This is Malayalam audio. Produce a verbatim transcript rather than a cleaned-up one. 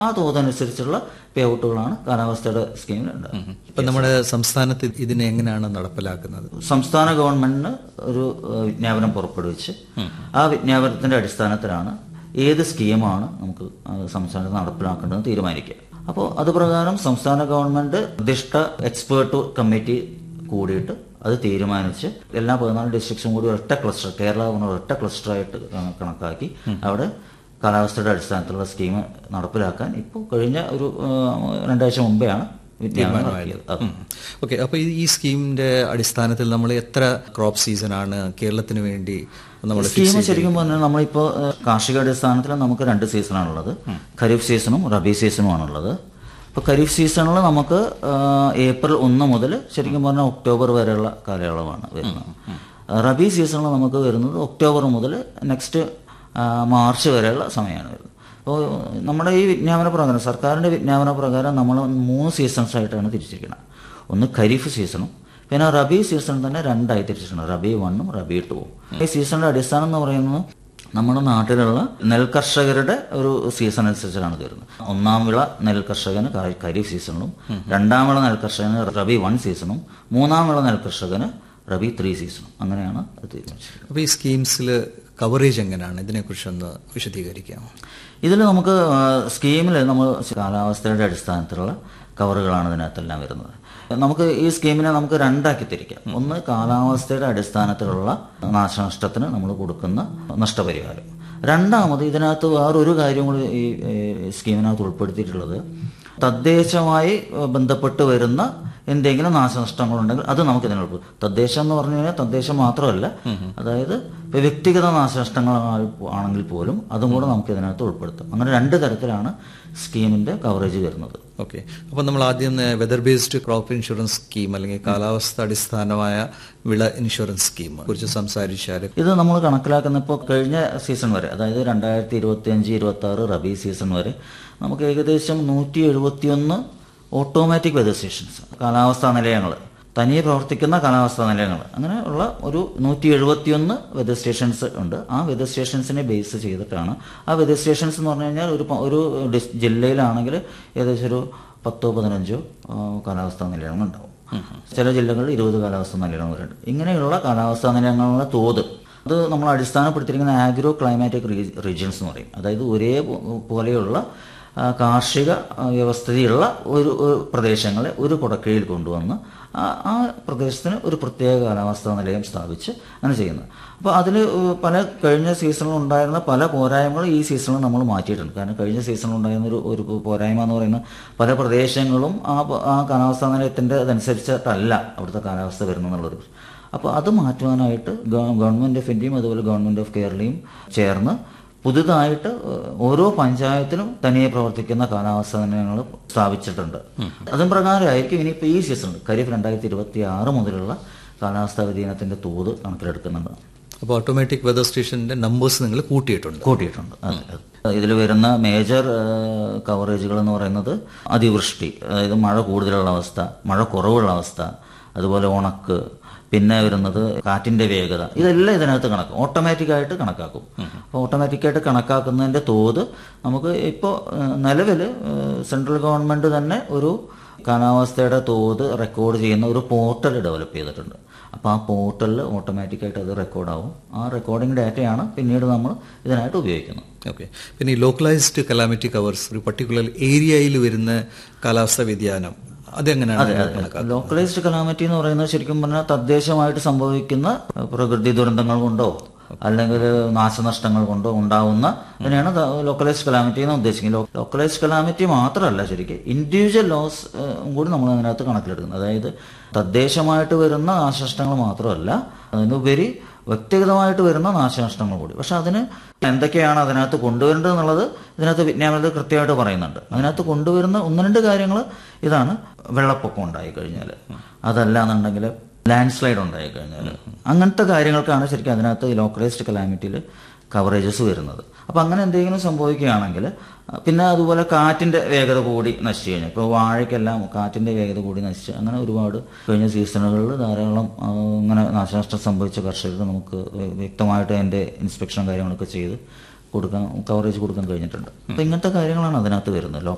ആ തോതനുസരിച്ചുള്ള പേ ഔട്ടുകളാണ് കാലാവസ്ഥയുടെ സ്കീമിലുണ്ടാകുന്നത്. ഇപ്പം നമ്മുടെ സംസ്ഥാനത്ത് ഇതിനെ എങ്ങനെയാണ് നടപ്പിലാക്കുന്നത്? സംസ്ഥാന ഗവൺമെന്റിന് ഒരു വിജ്ഞാപനം പുറപ്പെടുവിച്ച് ആ വിജ്ഞാപനത്തിന്റെ അടിസ്ഥാനത്തിലാണ് ഏത് സ്കീമാണ് നമുക്ക് സംസ്ഥാനത്ത് നടപ്പിലാക്കേണ്ടതെന്ന് തീരുമാനിക്കുക. അപ്പോൾ അത് പ്രകാരം സംസ്ഥാന ഗവൺമെന്റ് നിർദ്ദിഷ്ട എക്സ്പേർട്ട് കമ്മിറ്റി കൂടിയിട്ട് അത് തീരുമാനിച്ച് എല്ലാ പതിനാല് ഡിസ്ട്രിക്ട്സും കൂടി ഒറ്റ ക്ലസ്റ്റർ, കേരള ഒറ്റ ക്ലസ്റ്ററായിട്ട് കണക്കാക്കി അവിടെ കാലാവസ്ഥയുടെ അടിസ്ഥാനത്തിലുള്ള സ്കീം നടപ്പിലാക്കാൻ ഇപ്പോൾ കഴിഞ്ഞ ഒരു രണ്ടാഴ്ച മുമ്പെയാണ് വിജ്ഞാപനം. ഓക്കെ, അപ്പോൾ ഈ സ്കീമിന്റെ അടിസ്ഥാനത്തിൽ നമ്മൾ എത്ര ക്രോപ്പ് സീസണാണ് കേരളത്തിന് വേണ്ടി നമ്മൾ സ്കീം ശരിക്കും പറഞ്ഞാൽ നമ്മളിപ്പോൾ കാർഷിക അടിസ്ഥാനത്തിൽ നമുക്ക് രണ്ട് സീസണാണുള്ളത്. ഖരീഫ് സീസണും റബി സീസണുമാണുള്ളത്. ഇപ്പോൾ ഖരീഫ് സീസണിൽ നമുക്ക് ഏപ്രിൽ ഒന്ന് മുതൽ ശരിക്കും പറഞ്ഞാൽ ഒക്ടോബർ വരെയുള്ള കാലയളവാണ് വരുന്നത്. റബി സീസണിൽ നമുക്ക് വരുന്നത് ഒക്ടോബർ മുതൽ നെക്സ്റ്റ് മാർച്ച് വരെയുള്ള സമയമാണ് വരുന്നത്. അപ്പോൾ നമ്മുടെ ഈ വിജ്ഞാപന പ്രകാരം, സർക്കാരിൻ്റെ വിജ്ഞാപന പ്രകാരം നമ്മൾ മൂന്ന് സീസൺസ് ആയിട്ടാണ് തിരിച്ചിരിക്കുന്നത്. ഒന്ന് ഖരീഫ് സീസണും പിന്നെ റബി സീസൺ തന്നെ രണ്ടായി തിരിച്ചിട്ടുണ്ട്, റബി വണ്ണും റബി ടൂവും. ഈ സീസണിന്റെ അടിസ്ഥാനം എന്ന് പറയുന്നത് നമ്മുടെ നാട്ടിലുള്ള നെൽകർഷകരുടെ ഒരു സീസൺ അനുസരിച്ചാണ് വരുന്നത്. ഒന്നാം വിള നെൽകർഷകന് ഖരീഫ് സീസണിലും, രണ്ടാം വിള നെൽകർഷകന് റബി വൺ സീസണും, മൂന്നാം വിള നെൽകർഷകന് റബി ത്രീ സീസണും. അങ്ങനെയാണ് അത് തീരുമാനിച്ചത്. അപ്പോൾ ഈ സ്കീംസിൽ കവറേജ് എങ്ങനെയാണ്? ഇതിനെക്കുറിച്ചൊന്ന് വിശദീകരിക്കാം. ഇതിൽ നമുക്ക് സ്കീമിൽ നമ്മൾ കാലാവസ്ഥയുടെ അടിസ്ഥാനത്തിലുള്ള കവറുകളാണ് ഇതിനകത്തെല്ലാം വരുന്നത്. നമുക്ക് ഈ സ്കീമിനെ നമുക്ക് രണ്ടാക്കി തിരിക്കാം. ഒന്ന് കാലാവസ്ഥയുടെ അടിസ്ഥാനത്തിലുള്ള നാശനഷ്ടത്തിന് നമ്മൾ കൊടുക്കുന്ന നഷ്ടപരിഹാരം. രണ്ടാമത് ഇതിനകത്ത് വേറൊരു കാര്യം കൂടി ഈ സ്കീമിനകത്ത് ഉൾപ്പെടുത്തിയിട്ടുള്ളത്, തദ്ദേശമായി ബന്ധപ്പെട്ട് വരുന്ന എന്തെങ്കിലും നാശനഷ്ടങ്ങളുണ്ടെങ്കിൽ അത് നമുക്ക് ഇതിന് ഉൾപ്പെടും. തദ്ദേശം എന്ന് പറഞ്ഞു കഴിഞ്ഞാൽ തദ്ദേശം മാത്രമല്ല, അതായത് വ്യക്തിഗത നാശനഷ്ടങ്ങൾ ആണെങ്കിൽ പോലും അതും കൂടെ നമുക്ക് ഇതിനകത്ത് ഉൾപ്പെടുത്താം. അങ്ങനെ രണ്ട് തരത്തിലാണ് സ്കീമിന്റെ കവറേജ് വരുന്നത്. ഓക്കെ, അപ്പോൾ നമ്മൾ ആദ്യം weather based crop insurance scheme അല്ലെങ്കിൽ കാലാവസ്ഥ അടിസ്ഥാനമായ വിള ഇൻഷുറൻസ് സ്കീം കുറിച്ച് സംസാരിച്ചാൽ, ഇത് നമ്മൾ കണക്കിലാക്കുന്ന ഇപ്പോൾ കഴിഞ്ഞ സീസൺ വരെ, അതായത് രണ്ടായിരത്തി ഇരുപത്തി അഞ്ച് ഇരുപത്തി ആറ് റബി സീസൺ വരെ നമുക്ക് ഏകദേശം നൂറ്റി എഴുപത്തിയൊന്ന് ഓട്ടോമാറ്റിക് വെതർ സ്റ്റേഷൻസ്, കാലാവസ്ഥാ നിലയങ്ങൾ, തനിയെ പ്രവർത്തിക്കുന്ന കാലാവസ്ഥാ നിലയങ്ങൾ, അങ്ങനെ ഉള്ള ഒരു നൂറ്റി എഴുപത്തിയൊന്ന് വെതർ സ്റ്റേഷൻസ് ഉണ്ട്. ആ വെതർ സ്റ്റേഷൻസിനെ ബേസ് ചെയ്തിട്ടാണ്, ആ വെതർ സ്റ്റേഷൻസ് എന്ന് പറഞ്ഞു കഴിഞ്ഞാൽ ഒരു ഒരു ജില്ലയിലാണെങ്കിൽ ഏകദേശം ഒരു പത്തോ പതിനഞ്ചോ കാലാവസ്ഥാ നിലയങ്ങളുണ്ടാവും. ചില ജില്ലകളിൽ ഇരുപത് കാലാവസ്ഥാ നിലയങ്ങൾ വരുന്നുണ്ട്. ഇങ്ങനെയുള്ള കാലാവസ്ഥാ നിലയങ്ങളുടെ തോത് അത് നമ്മൾ അടിസ്ഥാനപ്പെടുത്തിയിരിക്കുന്ന ആഗ്രോ ക്ലൈമാറ്റിക് റീജിയൻസ് എന്ന് പറയും. അതായത് ഒരേ പോലെയുള്ള കാർഷിക വ്യവസ്ഥിതിയുള്ള ഒരു പ്രദേശങ്ങളെ ഒരു കുടക്കീഴിൽ കൊണ്ടുവന്ന് ആ പ്രദേശത്തിന് ഒരു പ്രത്യേക കാലാവസ്ഥാ നിലയം സ്ഥാപിച്ച് അങ്ങനെ ചെയ്യുന്നത്. അപ്പോൾ അതിൽ പല കഴിഞ്ഞ സീസണിൽ ഉണ്ടായിരുന്ന പല പോരായ്മകളും ഈ സീസണിൽ നമ്മൾ മാറ്റിയിട്ടുണ്ട്. കാരണം കഴിഞ്ഞ സീസണിൽ ഉണ്ടായിരുന്ന ഒരു ഒരു പോരായ്മ എന്ന് പറയുന്നത് പല പ്രദേശങ്ങളും ആ ആ കാലാവസ്ഥാ നിലയത്തിൻ്റെ അതനുസരിച്ചിട്ടല്ല അവിടുത്തെ കാലാവസ്ഥ വരുന്നതെന്നുള്ളൊരു. അപ്പോൾ അത് മാറ്റുവാനായിട്ട് ഗവൺമെൻറ് ഓഫ് ഇന്ത്യയും അതുപോലെ ഗവൺമെൻറ് ഓഫ് കേരളയും ചേർന്ന് പുതുതായിട്ട് ഓരോ പഞ്ചായത്തിലും തനിയെ പ്രവർത്തിക്കുന്ന കാലാവസ്ഥാ നിലയങ്ങൾ സ്ഥാപിച്ചിട്ടുണ്ട്. അതും പ്രകാരമായിരിക്കും ഇനിയിപ്പോൾ ഈ സീസൺ ഖരീഫ് രണ്ടായിരത്തി ഇരുപത്തി ആറ് മുതലുള്ള കാലാവസ്ഥാ വ്യതിയാനത്തിന്റെ തോത് കണക്കിലെടുക്കുന്നുണ്ട്. അപ്പോൾ ഓട്ടോമാറ്റിക് വെതർ സ്റ്റേഷന്റെ നമ്പേഴ്സ് നിങ്ങൾ കൂട്ടിയിട്ടുണ്ട് കൂട്ടിയിട്ടുണ്ട് അതെ. ഇതിൽ വരുന്ന മേജർ കവറേജുകൾ എന്ന് പറയുന്നത് അതിവൃഷ്ടി, അതായത് മഴ കൂടുതലുള്ള അവസ്ഥ, മഴ കുറവുള്ള അവസ്ഥ, അതുപോലെ ഉണക്ക്, പിന്നെ വരുന്നത് കാറ്റിന്റെ വേഗത, ഇതെല്ലാം ഇതിനകത്ത് കണക്കും ഓട്ടോമാറ്റിക്കായിട്ട് കണക്കാക്കും. അപ്പോൾ ഓട്ടോമാറ്റിക്കായിട്ട് കണക്കാക്കുന്നതിന്റെ തോത് നമുക്ക് ഇപ്പോൾ നിലവിൽ സെൻട്രൽ ഗവൺമെന്റ് തന്നെ ഒരു കാലാവസ്ഥയുടെ തോത് റെക്കോർഡ് ചെയ്യുന്ന ഒരു പോർട്ടൽ ഡെവലപ്പ് ചെയ്തിട്ടുണ്ട്. അപ്പോൾ ആ പോർട്ടലിൽ ഓട്ടോമാറ്റിക്കായിട്ട് അത് റെക്കോർഡാവും. ആ റെക്കോർഡിംഗ് ഡാറ്റയാണ് പിന്നീട് നമ്മൾ ഇതിനായിട്ട് ഉപയോഗിക്കുന്നത്. ഓക്കെ, പിന്നെ ഈ ലോക്കലൈസ്ഡ് കലാമിറ്റി കവേഴ്സ് ഒരു പർട്ടിക്കുലർ ഏരിയയിൽ വരുന്ന കാലാവസ്ഥ വ്യതിയാനം അതെങ്ങനെയാണ്? ലോക്കലൈസ്ഡ് കലാമിറ്റി എന്ന് പറയുന്നത് ശരിക്കും പറഞ്ഞാൽ തദ്ദേശമായിട്ട് സംഭവിക്കുന്ന പ്രകൃതി ദുരന്തങ്ങൾ കൊണ്ടോ അല്ലെങ്കിൽ നാശനഷ്ടങ്ങൾ കൊണ്ടോ ഉണ്ടാവുന്ന ഇതിനെയാണ് ലോക്കലൈസ്ഡ് കലാമിറ്റി എന്ന് ഉദ്ദേശിക്കുന്നത്. ലോക്കലൈസ്ഡ് കലാമിറ്റി മാത്രമല്ല, ശരിക്കും ഇൻഡിവിജ്വൽ ലോസ് കൂടി നമ്മൾ അതിനകത്ത് കണക്കിലെടുക്കുന്നത്. അതായത് തദ്ദേശമായിട്ട് വരുന്ന നാശനഷ്ടങ്ങൾ മാത്രമല്ല, അതിനുപരി വ്യക്തിഗതമായിട്ട് വരുന്ന നാശനഷ്ടങ്ങൾ കൂടി. പക്ഷെ അതിന് എന്തൊക്കെയാണ് അതിനകത്ത് കൊണ്ടുവരേണ്ടത് എന്നുള്ളത് ഇതിനകത്ത് വിജ്ഞാപനത്തിൽ കൃത്യമായിട്ട് പറയുന്നുണ്ട്. അതിനകത്ത് കൊണ്ടുവരുന്ന ഒന്ന് രണ്ട് കാര്യങ്ങൾ ഇതാണ്: വെള്ളപ്പൊക്കം ഉണ്ടായി കഴിഞ്ഞാൽ, അതല്ല എന്നുണ്ടെങ്കിൽ ലാൻഡ് സ്ലൈഡ് ഉണ്ടായി കഴിഞ്ഞാൽ, അങ്ങനത്തെ കാര്യങ്ങൾക്കാണ് ശരിക്കും അതിനകത്ത് ലോക്കലൈസ്ഡ് കലാമിറ്റിയിൽ കവറേജസ് വരുന്നത്. അപ്പം അങ്ങനെ എന്തെങ്കിലും സംഭവിക്കുകയാണെങ്കിൽ, പിന്നെ അതുപോലെ കാറ്റിൻ്റെ വേഗത കൂടി നശിച്ചു കഴിഞ്ഞാൽ, ഇപ്പോൾ വാഴയ്ക്കെല്ലാം കാറ്റിൻ്റെ വേഗത കൂടി നശിച്ച് അങ്ങനെ ഒരുപാട് കഴിഞ്ഞ സീസണുകളിൽ ധാരാളം അങ്ങനെ നാശനഷ്ടം സംഭവിച്ച കർഷകർക്ക് നമുക്ക് വ്യക്തമായിട്ട് അതിൻ്റെ ഇൻസ്പെക്ഷൻ കാര്യങ്ങളൊക്കെ ചെയ്ത് കൊടുക്കാൻ കവറേജ് കൊടുക്കാൻ കഴിഞ്ഞിട്ടുണ്ട്. അപ്പം ഇങ്ങനത്തെ കാര്യങ്ങളാണ് അതിനകത്ത് വരുന്നത്.